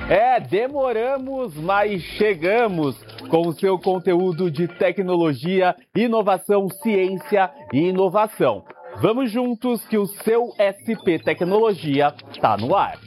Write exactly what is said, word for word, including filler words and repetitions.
É, demoramos, mas chegamos com o seu conteúdo de tecnologia, inovação, ciência e inovação. Vamos juntos que o seu S P Tecnologia está no ar.